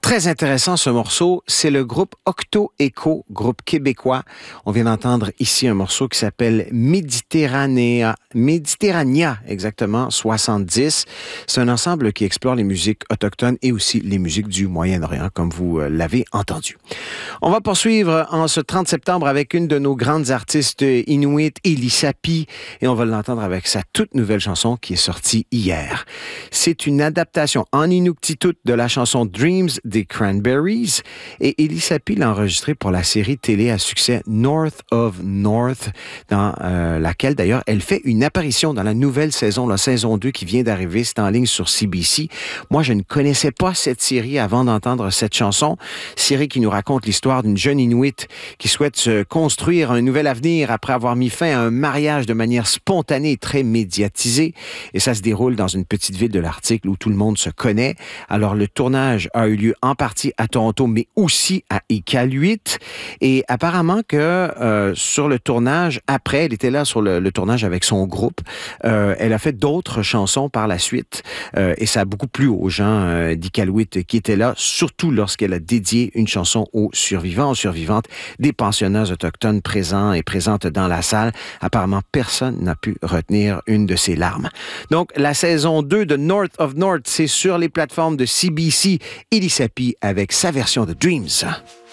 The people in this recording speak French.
Très intéressant ce morceau, c'est le groupe Octo Echo, groupe québécois. On vient d'entendre ici un morceau qui s'appelle Méditerranea exactement, 70. C'est un ensemble qui explore les musiques autochtones et aussi les musiques du Moyen-Orient, comme vous l'avez entendu. On va poursuivre en ce 30 septembre avec une de nos grandes artistes inuit, Elissa P, et on va l'entendre avec sa toute nouvelle chanson qui est sortie hier. C'est une adaptation en inuktitut de la chanson Dreams des Cranberries, et Elissa P l'a enregistrée pour la série télé à succès North of North, dans laquelle d'ailleurs elle fait une apparition dans la nouvelle saison, la saison 2 qui vient d'arriver, c'est en ligne sur CBC. Moi, je ne connaissais pas cette série avant d'entendre cette chanson, série qui nous raconte l'histoire d'une jeune Inuit qui souhaite se construire un nouvel avenir après avoir mis fin à un mariage de manière spontanée et très médiatisée, et ça se déroule dans une petite ville de l'Arctique où tout le monde se connaît. Alors, le tournage a eu lieu en partie à Toronto, mais aussi à Iqaluit. Et apparemment que sur le tournage, après, elle était là sur le tournage avec son groupe. Elle a fait d'autres chansons par la suite. Et ça a beaucoup plu aux gens d'Iqaluit qui étaient là, surtout lorsqu'elle a dédié une chanson aux survivants, aux survivantes des pensionnats autochtones présents et présentes dans la salle. Apparemment, personne n'a pu retenir une de ses larmes. Donc, la saison 2 de North of North, c'est sur les plateformes de CBC. Elissa P avec sa version de Dreams.